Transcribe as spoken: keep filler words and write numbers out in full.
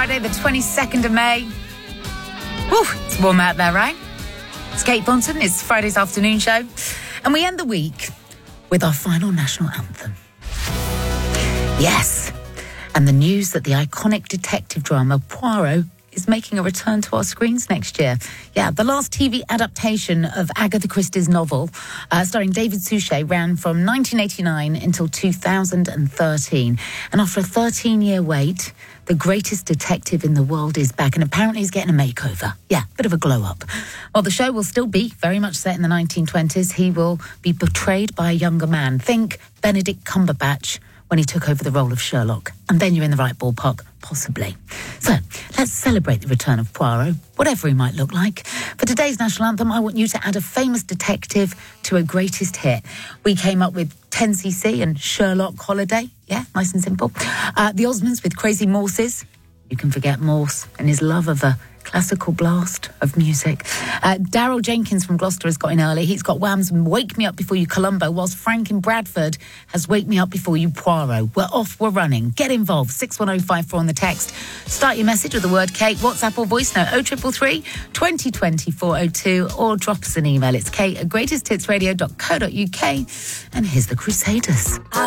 Friday, the twenty-second of May. Whew, it's warm out there, right? It's Kate Bonton. It's Friday's afternoon show. And we end the week with our final national anthem. Yes. And the news that the iconic detective drama Poirot is making a return to our screens next year. Yeah, the last T V adaptation of Agatha Christie's novel, uh, starring David Suchet, ran from nineteen eighty-nine until two thousand thirteen. And after a thirteen-year wait, the greatest detective in the world is back, and apparently he's getting a makeover. Yeah, bit of a glow-up. While the show will still be very much set in the nineteen twenties, he will be portrayed by a younger man. Think Benedict Cumberbatch when he took over the role of Sherlock. And then you're in the right ballpark, possibly. So, let's celebrate the return of Poirot, whatever he might look like. For today's national anthem, I want you to add a famous detective to a greatest hit. We came up with ten C C and Sherlock Holiday. Yeah, nice and simple. Uh, the Osmonds with Crazy Morses. You can forget Morse and his love of a classical blast of music. Uh, Daryl Jenkins from Gloucester has got in early. He's got Wham's Wake Me Up Before You Columbo, whilst Frank in Bradford has Wake Me Up Before You Poirot. We're off, we're running. Get involved. six one oh five four on the text. Start your message with the word Kate, WhatsApp or voice note oh three three three, twenty twenty, four oh two, or drop us an email. It's Kate at greatest hits radio dot co dot uk. And here's the Crusaders. I